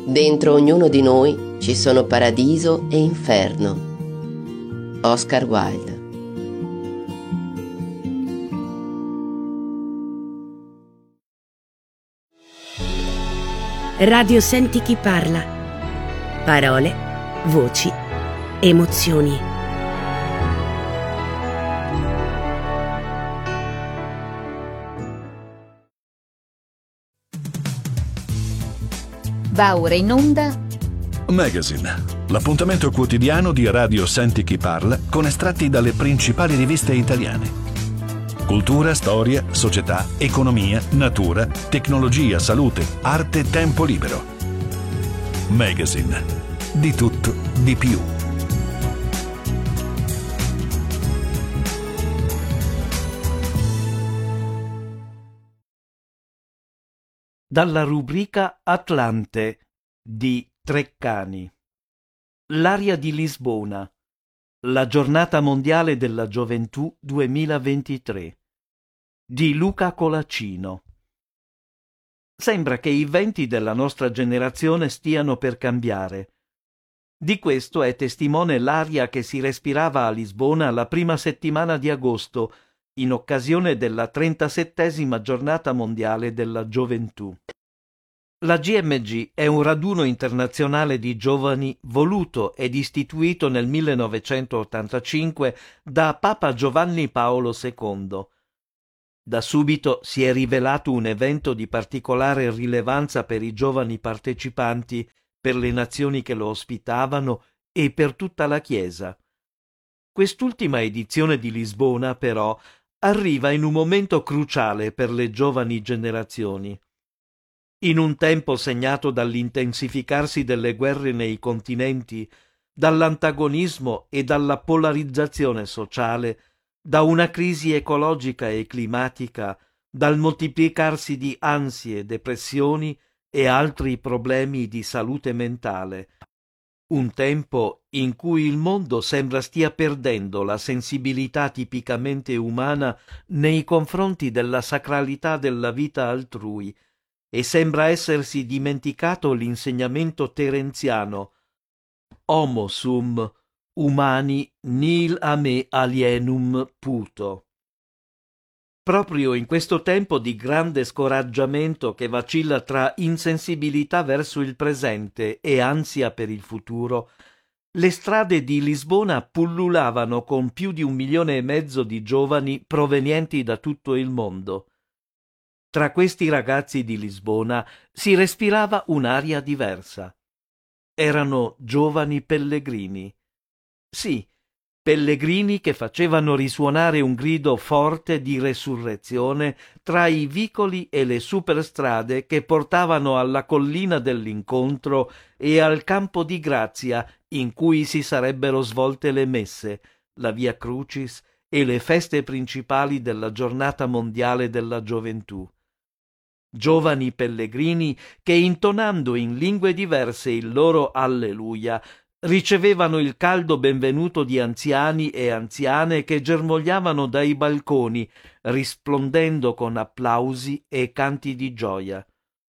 Dentro ognuno di noi ci sono paradiso e inferno. Oscar Wilde. Radio Senti chi parla. Parole, voci, emozioni. Va ora in onda Magazine, l'appuntamento quotidiano di Radio Senti chi parla con estratti dalle principali riviste italiane. Cultura, storia, società, economia, natura, tecnologia, salute, arte, tempo libero. Magazine. Di tutto, di più. Dalla rubrica Atlante di Treccani. L'aria di Lisbona. La giornata mondiale della gioventù 2023 di Luca Colacino. Sembra che i venti della nostra generazione stiano per cambiare. Di questo è testimone l'aria che si respirava a Lisbona la prima settimana di agosto, in occasione della 37ª giornata mondiale della gioventù. La GMG è un raduno internazionale di giovani voluto ed istituito nel 1985 da Papa Giovanni Paolo II. Da subito si è rivelato un evento di particolare rilevanza per i giovani partecipanti, per le nazioni che lo ospitavano e per tutta la Chiesa. Quest'ultima edizione di Lisbona, però, arriva in un momento cruciale per le giovani generazioni. In un tempo segnato dall'intensificarsi delle guerre nei continenti, dall'antagonismo e dalla polarizzazione sociale, da una crisi ecologica e climatica, dal moltiplicarsi di ansie, depressioni e altri problemi di salute mentale. Un tempo in cui il mondo sembra stia perdendo la sensibilità tipicamente umana nei confronti della sacralità della vita altrui, e sembra essersi dimenticato l'insegnamento terenziano Homo sum humani nil a me alienum puto. Proprio in questo tempo di grande scoraggiamento che vacilla tra insensibilità verso il presente e ansia per il futuro, le strade di Lisbona pullulavano con più di 1,5 milioni di giovani provenienti da tutto il mondo. Tra questi ragazzi di Lisbona si respirava un'aria diversa. Erano giovani pellegrini. Sì, pellegrini che facevano risuonare un grido forte di resurrezione tra i vicoli e le superstrade che portavano alla collina dell'incontro e al campo di grazia in cui si sarebbero svolte le messe, la Via Crucis e le feste principali della giornata mondiale della gioventù. Giovani pellegrini che, intonando in lingue diverse il loro Alleluia, ricevevano il caldo benvenuto di anziani e anziane che germogliavano dai balconi, risplondendo con applausi e canti di gioia.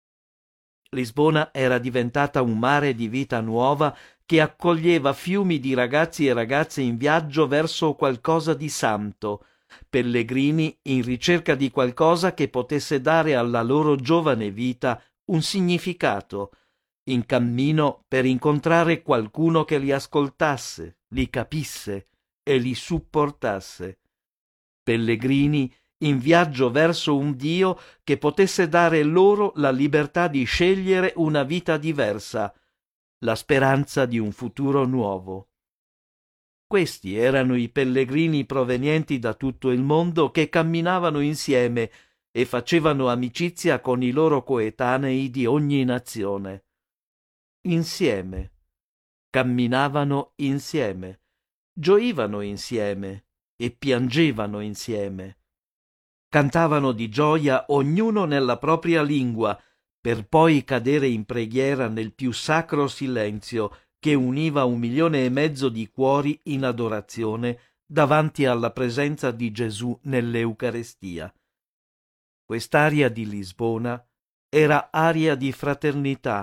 Lisbona era diventata un mare di vita nuova che accoglieva fiumi di ragazzi e ragazze in viaggio verso qualcosa di santo, pellegrini in ricerca di qualcosa che potesse dare alla loro giovane vita un significato, in cammino per incontrare qualcuno che li ascoltasse, li capisse e li supportasse. Pellegrini in viaggio verso un Dio che potesse dare loro la libertà di scegliere una vita diversa, la speranza di un futuro nuovo. Questi erano i pellegrini provenienti da tutto il mondo che camminavano insieme e facevano amicizia con i loro coetanei di ogni nazione. Insieme. Camminavano insieme. Gioivano insieme e piangevano insieme. Cantavano di gioia ognuno nella propria lingua, per poi cadere in preghiera nel più sacro silenzio che univa 1,5 milioni di cuori in adorazione davanti alla presenza di Gesù nell'Eucarestia. Quest'aria di Lisbona era aria di fraternità,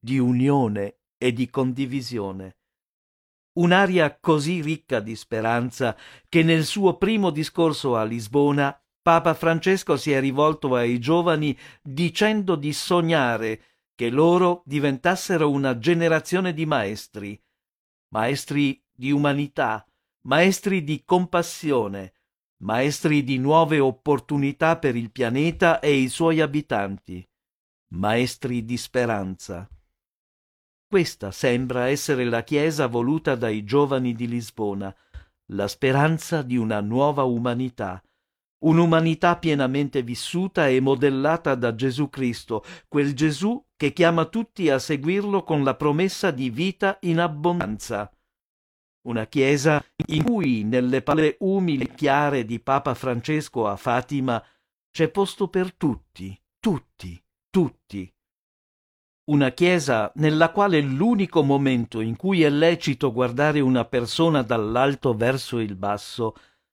di unione e di condivisione. Un'aria così ricca di speranza che nel suo primo discorso a Lisbona Papa Francesco si è rivolto ai giovani dicendo di sognare che loro diventassero una generazione di maestri, maestri di umanità, maestri di compassione, maestri di nuove opportunità per il pianeta e i suoi abitanti, maestri di speranza. Questa sembra essere la Chiesa voluta dai giovani di Lisbona, la speranza di una nuova umanità, un'umanità pienamente vissuta e modellata da Gesù Cristo, quel Gesù che chiama tutti a seguirlo con la promessa di vita in abbondanza. Una Chiesa in cui, nelle parole umili e chiare di Papa Francesco a Fatima, c'è posto per tutti, tutti, tutti. Una Chiesa nella quale l'unico momento in cui è lecito guardare una persona dall'alto verso il basso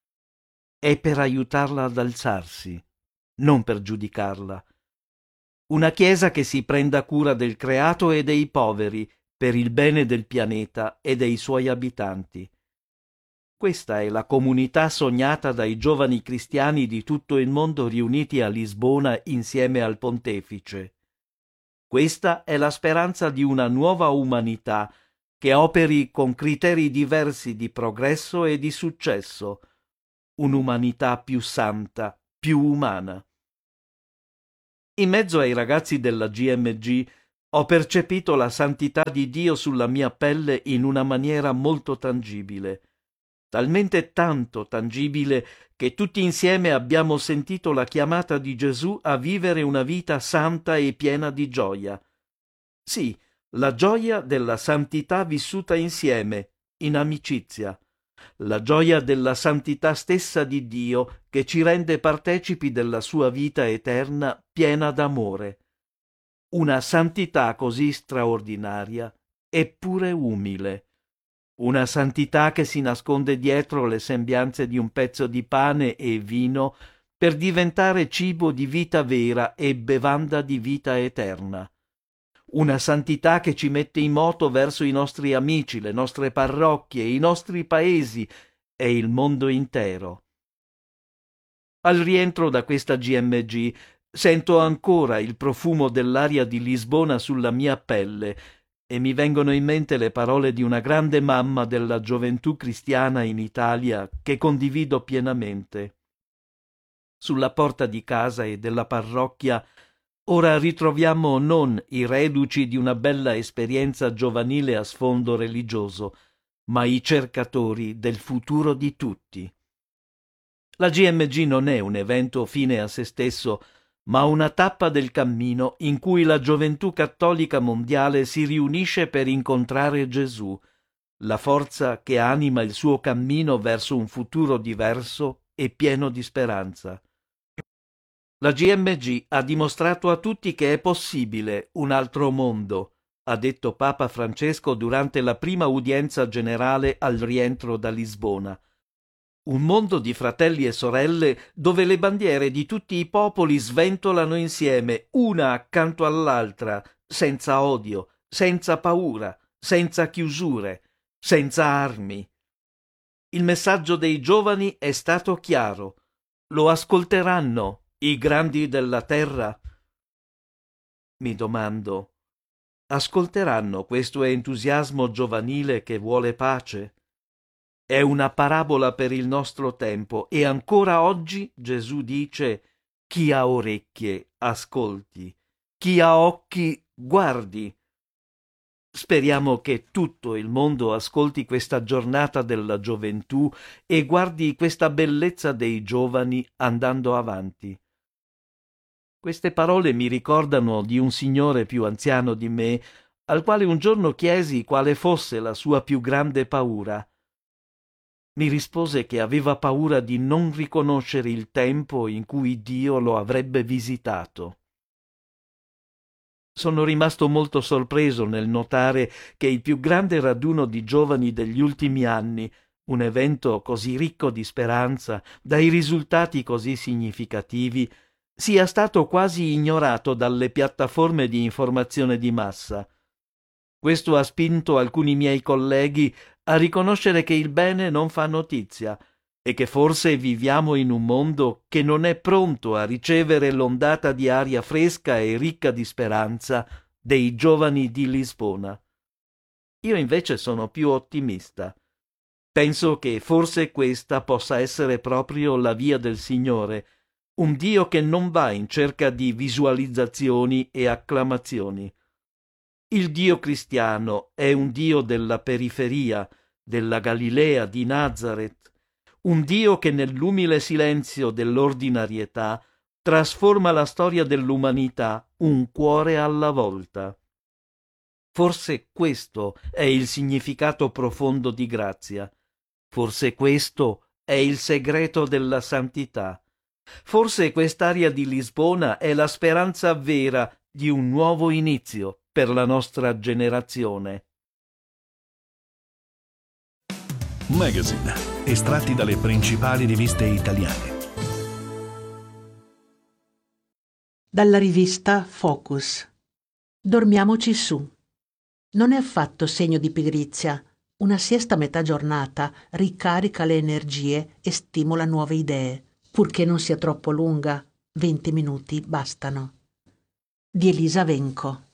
è per aiutarla ad alzarsi, non per giudicarla. Una Chiesa che si prenda cura del creato e dei poveri per il bene del pianeta e dei suoi abitanti. Questa è la comunità sognata dai giovani cristiani di tutto il mondo riuniti a Lisbona insieme al Pontefice. Questa è la speranza di una nuova umanità che operi con criteri diversi di progresso e di successo, un'umanità più santa, più umana. In mezzo ai ragazzi della GMG ho percepito la santità di Dio sulla mia pelle in una maniera molto tangibile, talmente tanto tangibile che tutti insieme abbiamo sentito la chiamata di Gesù a vivere una vita santa e piena di gioia. Sì, la gioia della santità vissuta insieme, in amicizia, la gioia della santità stessa di Dio che ci rende partecipi della sua vita eterna piena d'amore. Una santità così straordinaria eppure umile. Una santità che si nasconde dietro le sembianze di un pezzo di pane e vino per diventare cibo di vita vera e bevanda di vita eterna. Una santità che ci mette in moto verso i nostri amici, le nostre parrocchie, i nostri paesi e il mondo intero. Al rientro da questa GMG sento ancora il profumo dell'aria di Lisbona sulla mia pelle e mi vengono in mente le parole di una grande mamma della gioventù cristiana in Italia che condivido pienamente. Sulla porta di casa e della parrocchia ora ritroviamo non i reduci di una bella esperienza giovanile a sfondo religioso, ma i cercatori del futuro di tutti. La GMG non è un evento fine a se stesso, ma una tappa del cammino in cui la gioventù cattolica mondiale si riunisce per incontrare Gesù, la forza che anima il suo cammino verso un futuro diverso e pieno di speranza. La GMG ha dimostrato a tutti che è possibile un altro mondo, ha detto Papa Francesco durante la prima udienza generale al rientro da Lisbona. Un mondo di fratelli e sorelle dove le bandiere di tutti i popoli sventolano insieme, una accanto all'altra, senza odio, senza paura, senza chiusure, senza armi. Il messaggio dei giovani è stato chiaro. Lo ascolteranno i grandi della terra? Mi domando, ascolteranno questo entusiasmo giovanile che vuole pace? È una parabola per il nostro tempo e ancora oggi Gesù dice: chi ha orecchie ascolti, chi ha occhi guardi. Speriamo che tutto il mondo ascolti questa giornata della gioventù e guardi questa bellezza dei giovani andando avanti. Queste parole mi ricordano di un signore più anziano di me, al quale un giorno chiesi quale fosse la sua più grande paura. Mi rispose che aveva paura di non riconoscere il tempo in cui Dio lo avrebbe visitato. Sono rimasto molto sorpreso nel notare che il più grande raduno di giovani degli ultimi anni, un evento così ricco di speranza, dai risultati così significativi, sia stato quasi ignorato dalle piattaforme di informazione di massa. Questo ha spinto alcuni miei colleghi a riconoscere che il bene non fa notizia e che forse viviamo in un mondo che non è pronto a ricevere l'ondata di aria fresca e ricca di speranza dei giovani di Lisbona. Io invece sono più ottimista. Penso che forse questa possa essere proprio la via del Signore, un Dio che non va in cerca di visualizzazioni e acclamazioni. Il Dio cristiano è un Dio della periferia, della Galilea, di Nazareth, un Dio che nell'umile silenzio dell'ordinarietà trasforma la storia dell'umanità un cuore alla volta. Forse questo è il significato profondo di grazia. Forse questo è il segreto della santità. Forse quest'aria di Lisbona è la speranza vera di un nuovo inizio per la nostra generazione. Magazine, estratti dalle principali riviste italiane. Dalla rivista Focus. Dormiamoci su. Non è affatto segno di pigrizia. Una siesta a metà giornata ricarica le energie e stimola nuove idee, purché non sia troppo lunga. 20 minuti bastano. Di Elisa Venco.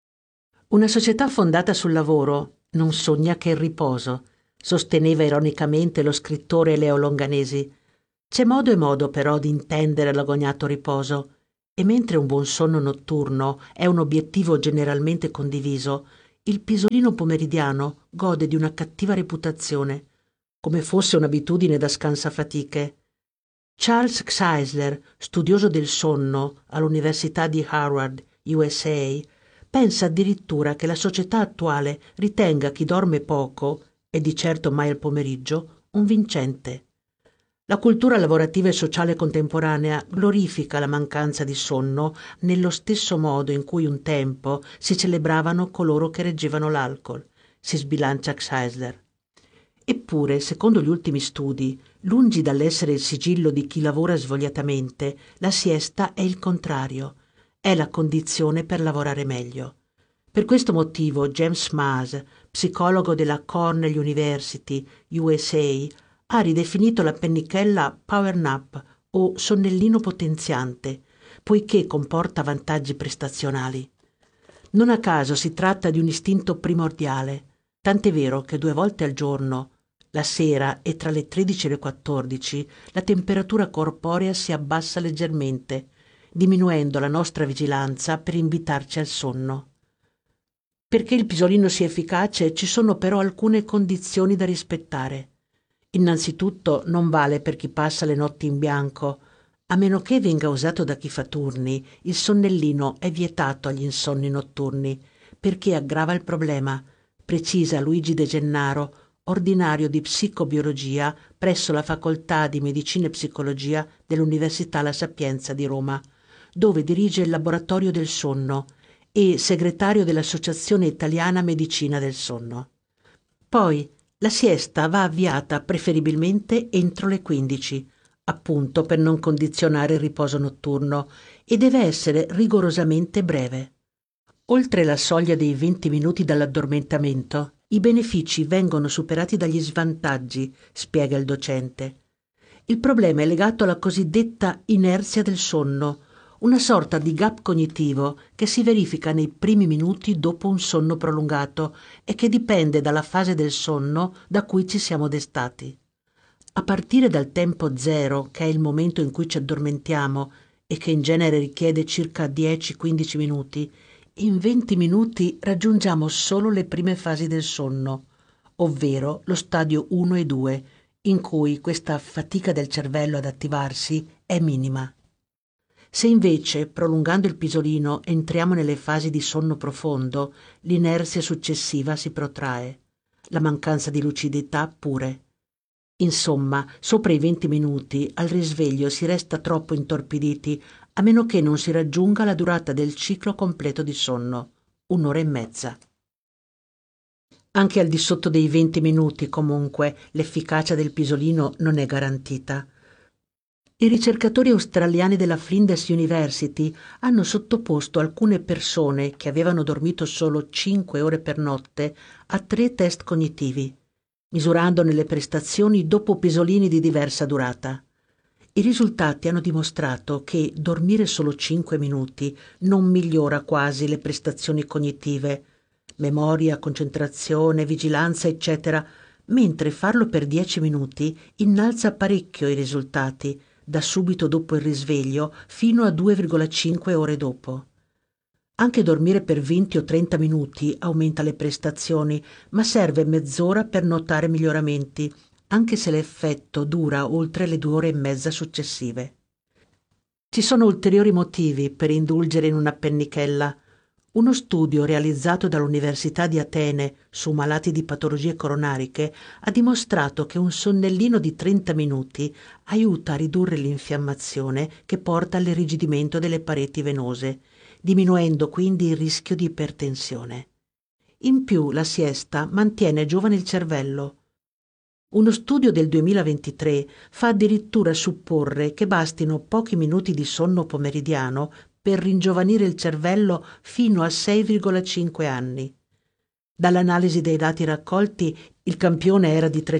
Una società fondata sul lavoro non sogna che il riposo, sosteneva ironicamente lo scrittore Leo Longanesi. C'è modo e modo però di intendere l'agognato riposo, e mentre un buon sonno notturno è un obiettivo generalmente condiviso, il pisolino pomeridiano gode di una cattiva reputazione, come fosse un'abitudine da scansafatiche. Charles Czeisler, studioso del sonno all'Università di Harvard, USA, pensa addirittura che la società attuale ritenga chi dorme poco, e di certo mai al pomeriggio, un vincente. La cultura lavorativa e sociale contemporanea glorifica la mancanza di sonno nello stesso modo in cui un tempo si celebravano coloro che reggevano l'alcol, si sbilancia Czeisler. Eppure, secondo gli ultimi studi, lungi dall'essere il sigillo di chi lavora svogliatamente, la siesta è il contrario, è la condizione per lavorare meglio. Per questo motivo James Maas, psicologo della Cornell University, USA, ha ridefinito la pennichella power nap o sonnellino potenziante, poiché comporta vantaggi prestazionali. Non a caso si tratta di un istinto primordiale, tant'è vero che 2 volte al giorno, la sera e tra le 13 e le 14, la temperatura corporea si abbassa leggermente, diminuendo la nostra vigilanza per invitarci al sonno. Perché il pisolino sia efficace ci sono però alcune condizioni da rispettare. Innanzitutto non vale per chi passa le notti in bianco. A meno che venga usato da chi fa turni, il sonnellino è vietato agli insonni notturni, perché aggrava il problema, precisa Luigi De Gennaro, ordinario di psicobiologia presso la Facoltà di Medicina e Psicologia dell'Università La Sapienza di Roma, dove dirige il Laboratorio del Sonno e segretario dell'Associazione Italiana Medicina del Sonno. Poi, la siesta va avviata preferibilmente entro le 15, appunto per non condizionare il riposo notturno, e deve essere rigorosamente breve. Oltre la soglia dei 20 minuti dall'addormentamento, i benefici vengono superati dagli svantaggi, spiega il docente. Il problema è legato alla cosiddetta inerzia del sonno, una sorta di gap cognitivo che si verifica nei primi minuti dopo un sonno prolungato e che dipende dalla fase del sonno da cui ci siamo destati. A partire dal tempo zero, che è il momento in cui ci addormentiamo e che in genere richiede circa 10-15 minuti, in 20 minuti raggiungiamo solo le prime fasi del sonno, ovvero lo stadio 1 e 2, in cui questa fatica del cervello ad attivarsi è minima. Se invece, prolungando il pisolino, entriamo nelle fasi di sonno profondo, l'inerzia successiva si protrae, la mancanza di lucidità pure. Insomma, sopra i 20 minuti, al risveglio si resta troppo intorpiditi, a meno che non si raggiunga la durata del ciclo completo di sonno, 1 ora e mezza. Anche al di sotto dei 20 minuti, comunque, l'efficacia del pisolino non è garantita. I ricercatori australiani della Flinders University hanno sottoposto alcune persone che avevano dormito solo 5 ore per notte a 3 test cognitivi, misurandone le prestazioni dopo pisolini di diversa durata. I risultati hanno dimostrato che dormire solo 5 minuti non migliora quasi le prestazioni cognitive, memoria, concentrazione, vigilanza, eccetera, mentre farlo per 10 minuti innalza parecchio i risultati, da subito dopo il risveglio fino a 2,5 ore dopo. Anche dormire per 20 o 30 minuti aumenta le prestazioni, ma serve mezz'ora per notare miglioramenti, anche se l'effetto dura oltre le 2 ore e mezza successive. Ci sono ulteriori motivi per indulgere in una pennichella. Uno studio realizzato dall'Università di Atene su malati di patologie coronariche ha dimostrato che un sonnellino di 30 minuti aiuta a ridurre l'infiammazione che porta all'irrigidimento delle pareti venose, diminuendo quindi il rischio di ipertensione. In più, la siesta mantiene giovane il cervello. Uno studio del 2023 fa addirittura supporre che bastino pochi minuti di sonno pomeridiano per ringiovanire il cervello fino a 6,5 anni. Dall'analisi dei dati raccolti, il campione era di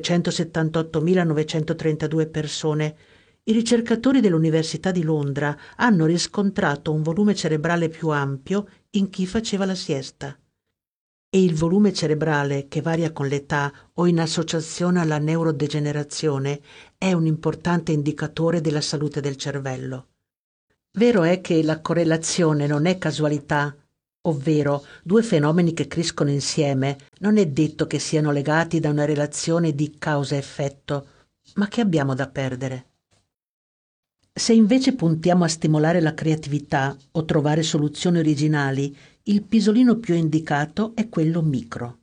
378.932 persone. I ricercatori dell'Università di Londra hanno riscontrato un volume cerebrale più ampio in chi faceva la siesta. E il volume cerebrale, che varia con l'età o in associazione alla neurodegenerazione, è un importante indicatore della salute del cervello. Vero è che la correlazione non è casualità, ovvero 2 fenomeni che crescono insieme non è detto che siano legati da una relazione di causa-effetto, ma che abbiamo da perdere. Se invece puntiamo a stimolare la creatività o trovare soluzioni originali, il pisolino più indicato è quello micro.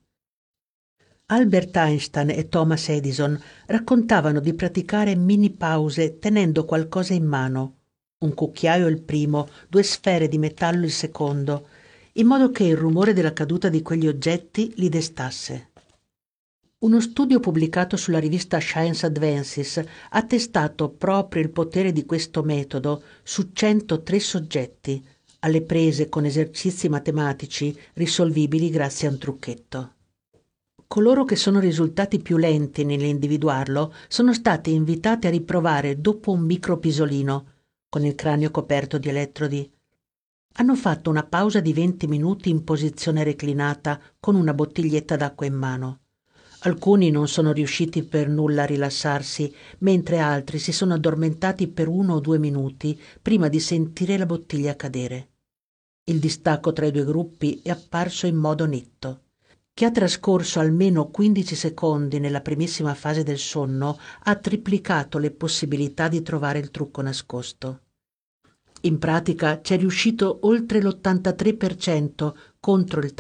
Albert Einstein e Thomas Edison raccontavano di praticare mini pause tenendo qualcosa in mano, un cucchiaio il primo, 2 sfere di metallo il secondo, in modo che il rumore della caduta di quegli oggetti li destasse. Uno studio pubblicato sulla rivista Science Advances ha testato proprio il potere di questo metodo su 103 soggetti, alle prese con esercizi matematici risolvibili grazie a un trucchetto. Coloro che sono risultati più lenti nell'individuarlo sono stati invitati a riprovare dopo un micropisolino, con il cranio coperto di elettrodi. Hanno fatto una pausa di 20 minuti in posizione reclinata con una bottiglietta d'acqua in mano. Alcuni non sono riusciti per nulla a rilassarsi, mentre altri si sono addormentati per 1 o 2 minuti prima di sentire la bottiglia cadere. Il distacco tra i 2 gruppi è apparso in modo netto. Chi ha trascorso almeno 15 secondi nella primissima fase del sonno ha triplicato le possibilità di trovare il trucco nascosto. In pratica c'è riuscito oltre l'83% contro il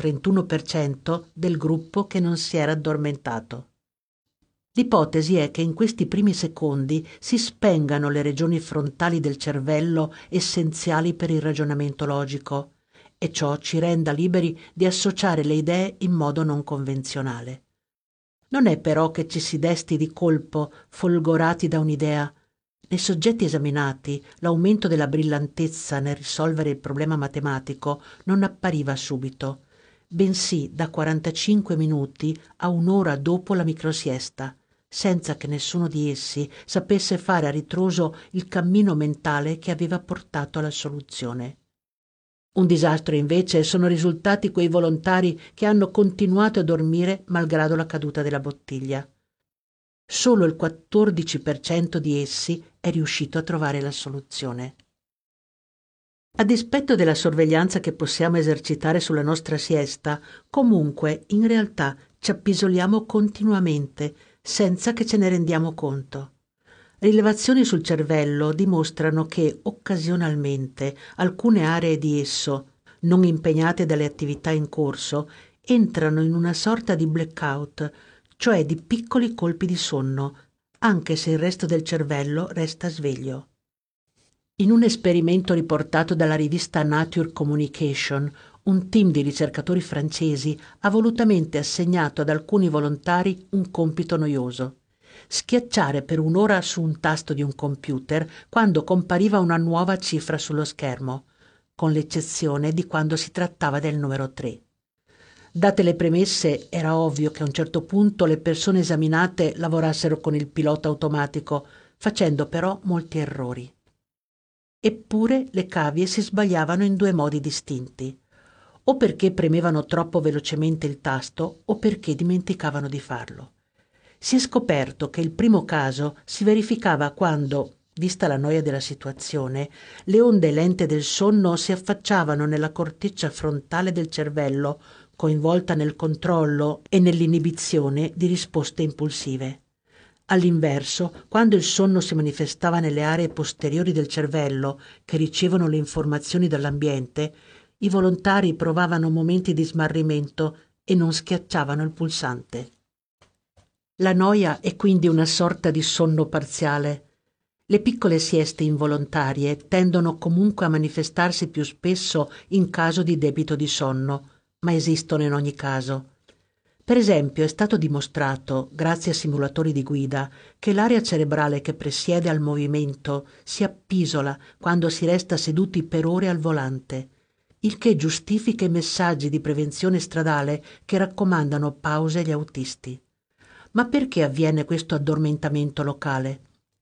31% del gruppo che non si era addormentato. L'ipotesi è che in questi primi secondi si spengano le regioni frontali del cervello essenziali per il ragionamento logico e ciò ci renda liberi di associare le idee in modo non convenzionale. Non è però che ci si desti di colpo, folgorati da un'idea. Nei soggetti esaminati l'aumento della brillantezza nel risolvere il problema matematico non appariva subito, bensì da 45 minuti a 1 ora dopo la microsiesta, senza che nessuno di essi sapesse fare a ritroso il cammino mentale che aveva portato alla soluzione. Un disastro invece sono risultati quei volontari che hanno continuato a dormire malgrado la caduta della bottiglia. Solo il 14% di essi è riuscito a trovare la soluzione. A dispetto della sorveglianza che possiamo esercitare sulla nostra siesta, comunque in realtà ci appisoliamo continuamente senza che ce ne rendiamo conto. Rilevazioni sul cervello dimostrano che occasionalmente alcune aree di esso, non impegnate dalle attività in corso, entrano in una sorta di blackout, cioè di piccoli colpi di sonno, anche se il resto del cervello resta sveglio. In un esperimento riportato dalla rivista Nature Communication, un team di ricercatori francesi ha volutamente assegnato ad alcuni volontari un compito noioso. schiacciare per un'ora su un tasto di un computer quando compariva una nuova cifra sullo schermo, con l'eccezione di quando si trattava del numero 3. Date le premesse, era ovvio che a un certo punto le persone esaminate lavorassero con il pilota automatico, facendo però molti errori. Eppure le cavie si sbagliavano in due modi distinti, o perché premevano troppo velocemente il tasto o perché dimenticavano di farlo. Si è scoperto che il primo caso si verificava quando, vista la noia della situazione, le onde lente del sonno si affacciavano nella corteccia frontale del cervello, coinvolta nel controllo e nell'inibizione di risposte impulsive. All'inverso, quando il sonno si manifestava nelle aree posteriori del cervello che ricevono le informazioni dall'ambiente, i volontari provavano momenti di smarrimento e non schiacciavano il pulsante. La noia è quindi una sorta di sonno parziale. Le piccole sieste involontarie tendono comunque a manifestarsi più spesso in caso di debito di sonno, ma esistono in ogni caso. Per esempio, è stato dimostrato, grazie a simulatori di guida, che l'area cerebrale che presiede al movimento si appisola quando si resta seduti per ore al volante, il che giustifica i messaggi di prevenzione stradale che raccomandano pause agli autisti. Ma perché avviene questo addormentamento locale?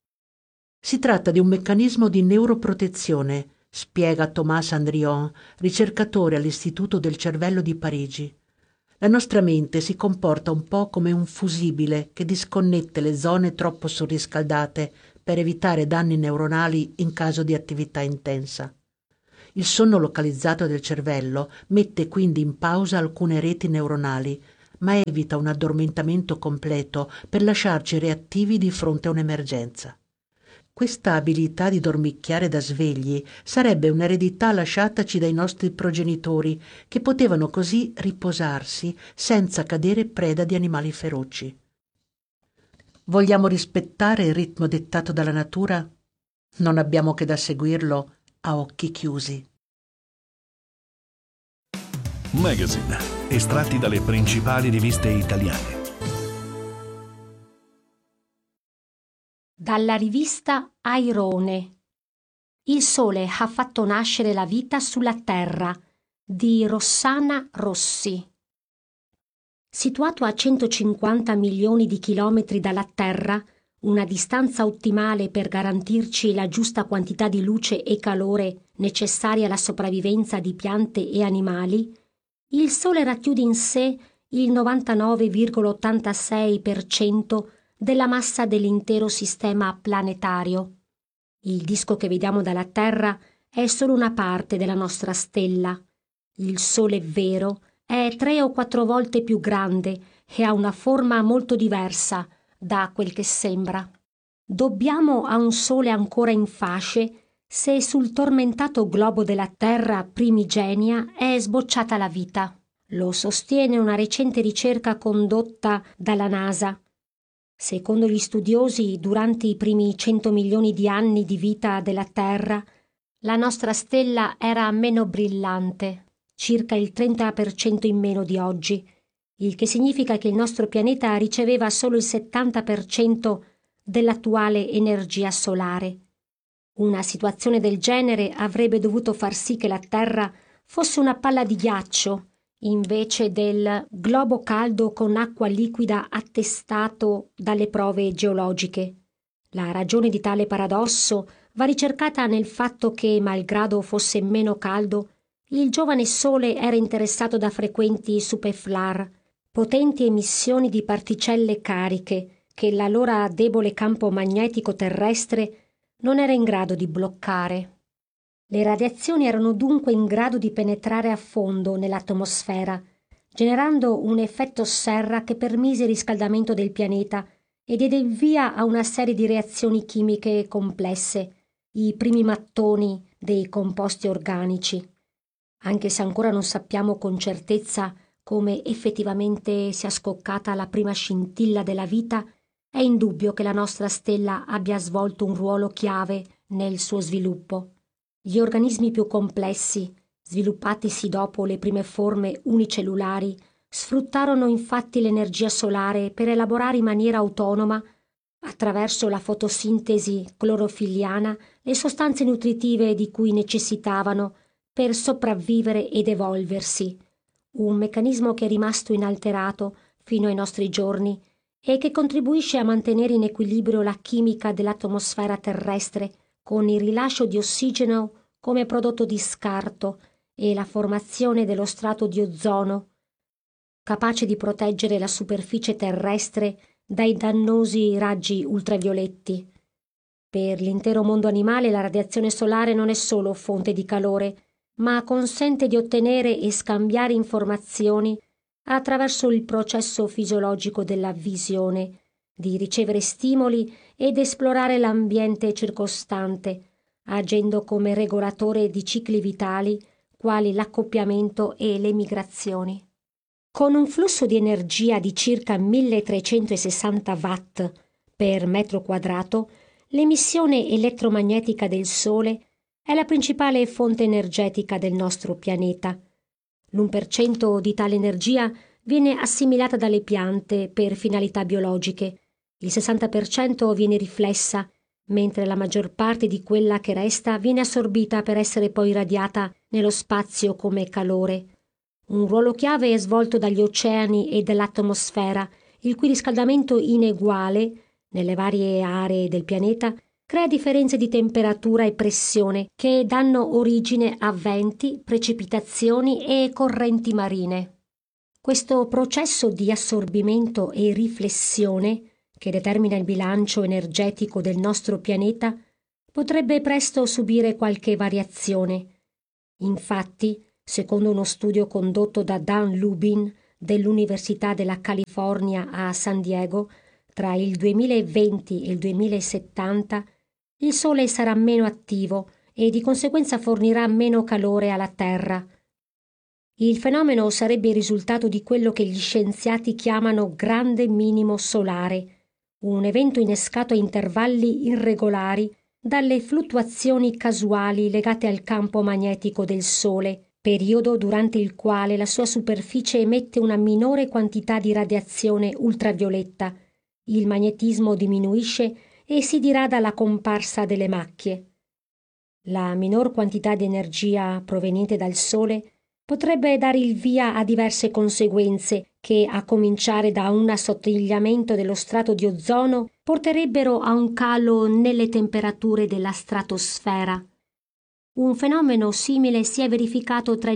Si tratta di un meccanismo di neuroprotezione, spiega Thomas Andrion, ricercatore all'Istituto del Cervello di Parigi. La nostra mente si comporta un po' come un fusibile che disconnette le zone troppo surriscaldate per evitare danni neuronali in caso di attività intensa. Il sonno localizzato del cervello mette quindi in pausa alcune reti neuronali, ma evita un addormentamento completo per lasciarci reattivi di fronte a un'emergenza. Questa abilità di dormicchiare da svegli sarebbe un'eredità lasciataci dai nostri progenitori, che potevano così riposarsi senza cadere preda di animali feroci. Vogliamo rispettare il ritmo dettato dalla natura? Non abbiamo che da seguirlo a occhi chiusi. Magazine, estratti dalle principali riviste italiane. Dalla rivista Airone. Il sole ha fatto nascere la vita sulla Terra di Rossana Rossi. Situato a 150 milioni di chilometri dalla Terra, una distanza ottimale per garantirci la giusta quantità di luce e calore necessaria alla sopravvivenza di piante e animali, il Sole racchiude in sé il 99,86% della massa dell'intero sistema planetario. Il disco che vediamo dalla Terra è solo una parte della nostra stella. Il Sole vero è 3 o 4 volte più grande e ha una forma molto diversa da quel che sembra. Dobbiamo a un Sole ancora in fasce se sul tormentato globo della Terra primigenia è sbocciata la vita. Lo sostiene una recente ricerca condotta dalla NASA. Secondo gli studiosi, durante i primi 100 milioni di anni di vita della Terra, la nostra stella era meno brillante, circa il 30% in meno di oggi, il che significa che il nostro pianeta riceveva solo il 70% dell'attuale energia solare. Una situazione del genere avrebbe dovuto far sì che la Terra fosse una palla di ghiaccio, invece del globo caldo con acqua liquida attestato dalle prove geologiche. La ragione di tale paradosso va ricercata nel fatto che, malgrado fosse meno caldo, il giovane Sole era interessato da frequenti superflar, potenti emissioni di particelle cariche che l'allora debole campo magnetico terrestre non era in grado di bloccare. Le radiazioni erano dunque in grado di penetrare a fondo nell'atmosfera, generando un effetto serra che permise il riscaldamento del pianeta e diede il via a una serie di reazioni chimiche complesse, i primi mattoni dei composti organici. Anche se ancora non sappiamo con certezza come effettivamente sia scoccata la prima scintilla della vita, è indubbio che la nostra stella abbia svolto un ruolo chiave nel suo sviluppo. Gli organismi più complessi, sviluppatisi dopo le prime forme unicellulari, sfruttarono infatti l'energia solare per elaborare in maniera autonoma attraverso la fotosintesi clorofilliana, le sostanze nutritive di cui necessitavano per sopravvivere ed evolversi, un meccanismo che è rimasto inalterato fino ai nostri giorni e che contribuisce a mantenere in equilibrio la chimica dell'atmosfera terrestre con il rilascio di ossigeno come prodotto di scarto e la formazione dello strato di ozono, capace di proteggere la superficie terrestre dai dannosi raggi ultravioletti. Per l'intero mondo animale la radiazione solare non è solo fonte di calore, ma consente di ottenere e scambiare informazioni attraverso il processo fisiologico della visione, di ricevere stimoli ed esplorare l'ambiente circostante, agendo come regolatore di cicli vitali quali l'accoppiamento e le migrazioni. Con un flusso di energia di circa 1360 watt per metro quadrato, l'emissione elettromagnetica del Sole è la principale fonte energetica del nostro pianeta. L'1% di tale energia viene assimilata dalle piante per finalità biologiche, il 60% viene riflessa, mentre la maggior parte di quella che resta viene assorbita per essere poi irradiata nello spazio come calore. Un ruolo chiave è svolto dagli oceani e dall'atmosfera, il cui riscaldamento ineguale nelle varie aree del pianeta crea differenze di temperatura e pressione che danno origine a venti, precipitazioni e correnti marine. Questo processo di assorbimento e riflessione, che determina il bilancio energetico del nostro pianeta, potrebbe presto subire qualche variazione. Infatti, secondo uno studio condotto da Dan Lubin dell'Università della California a San Diego, tra il 2020 e il 2070 il Sole sarà meno attivo e di conseguenza fornirà meno calore alla Terra. Il fenomeno sarebbe il risultato di quello che gli scienziati chiamano grande minimo solare, un evento innescato a intervalli irregolari dalle fluttuazioni casuali legate al campo magnetico del Sole, periodo durante il quale la sua superficie emette una minore quantità di radiazione ultravioletta. Il magnetismo diminuisce e si dirada la comparsa delle macchie. La minor quantità di energia proveniente dal Sole potrebbe dare il via a diverse conseguenze che, a cominciare da un assottigliamento dello strato di ozono, porterebbero a un calo nelle temperature della stratosfera. Un fenomeno simile si è verificato tra il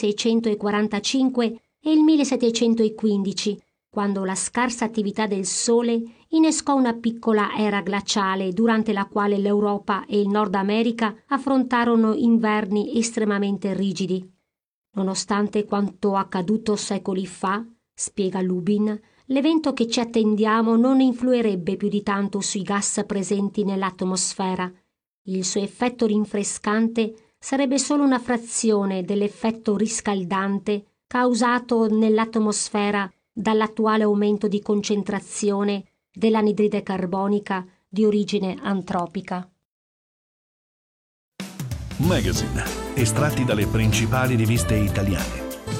1645 e il 1715, quando la scarsa attività del Sole innescò una piccola era glaciale durante la quale l'Europa e il Nord America affrontarono inverni estremamente rigidi. Nonostante quanto accaduto secoli fa, spiega Lubin, l'evento che ci attendiamo non influirebbe più di tanto sui gas presenti nell'atmosfera. Il suo effetto rinfrescante sarebbe solo una frazione dell'effetto riscaldante causato nell'atmosfera dall'attuale aumento di concentrazione dell'anidride carbonica di origine antropica. Magazine, estratti dalle principali riviste italiane.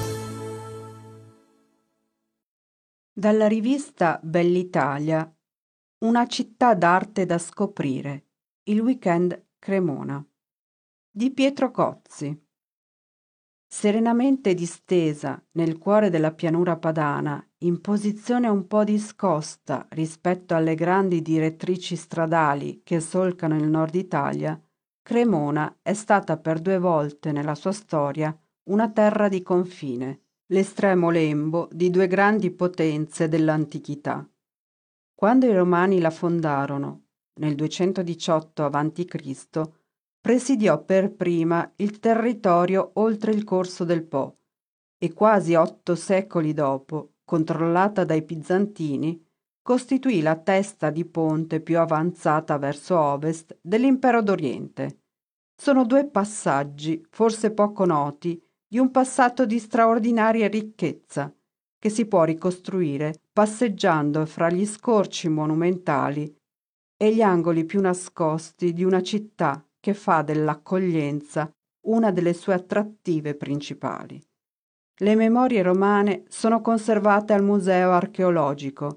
Dalla rivista Bell'Italia, una città d'arte da scoprire, il weekend Cremona, di Pietro Cozzi. Serenamente distesa nel cuore della pianura padana, in posizione un po' discosta rispetto alle grandi direttrici stradali che solcano il nord Italia, Cremona è stata per 2 volte nella sua storia una terra di confine, l'estremo lembo di 2 grandi potenze dell'antichità. Quando i Romani la fondarono, nel 218 a.C., presidiò per prima il territorio oltre il corso del Po e quasi 8 secoli dopo, controllata dai Bizantini, costituì la testa di ponte più avanzata verso ovest dell'impero d'Oriente. Sono 2 passaggi, forse poco noti, di un passato di straordinaria ricchezza, che si può ricostruire passeggiando fra gli scorci monumentali e gli angoli più nascosti di una città che fa dell'accoglienza una delle sue attrattive principali. Le memorie romane sono conservate al Museo archeologico,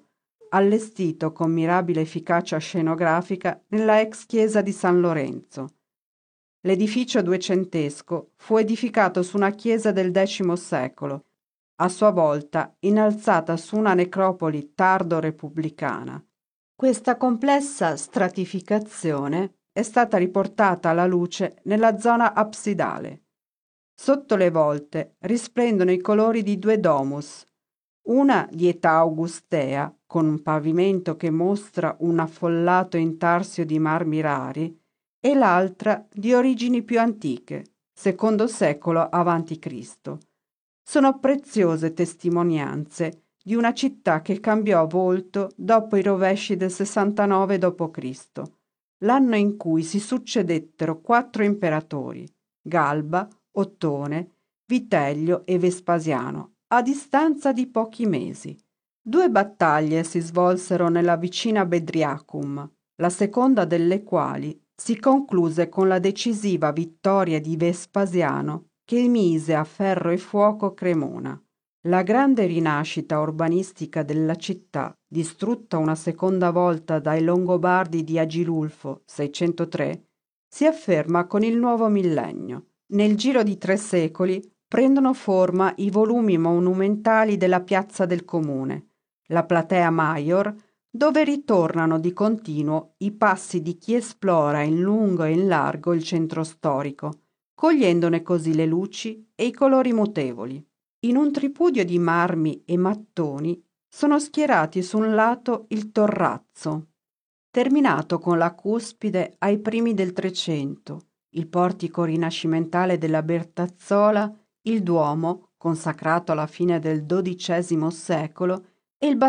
allestito con mirabile efficacia scenografica nella ex chiesa di San Lorenzo. L'edificio duecentesco fu edificato su una chiesa del X secolo, a sua volta innalzata su una necropoli tardo-repubblicana. Questa complessa stratificazione è stata riportata alla luce nella zona absidale. Sotto le volte risplendono i colori di due domus, una di età augustea, con un pavimento che mostra un affollato intarsio di marmi rari, e l'altra di origini più antiche, secondo secolo a.C. Sono preziose testimonianze di una città che cambiò volto dopo i rovesci del 69 d.C., l'anno in cui si succedettero 4 imperatori, Galba, Ottone, Vitellio e Vespasiano, a distanza di pochi mesi. 2 battaglie si svolsero nella vicina Bedriacum, la seconda delle quali si concluse con la decisiva vittoria di Vespasiano che mise a ferro e fuoco Cremona. La grande rinascita urbanistica della città, distrutta una seconda volta dai Longobardi di Agilulfo 603, si afferma con il nuovo millennio. Nel giro di 3 secoli prendono forma i volumi monumentali della piazza del comune, la Platea Maior, dove ritornano di continuo i passi di chi esplora in lungo e in largo il centro storico, cogliendone così le luci e i colori mutevoli. In un tripudio di marmi e mattoni sono schierati su un lato il torrazzo, terminato con la cuspide ai primi del Trecento, il portico rinascimentale della Bertazzola, il Duomo, consacrato alla fine del XII secolo, e il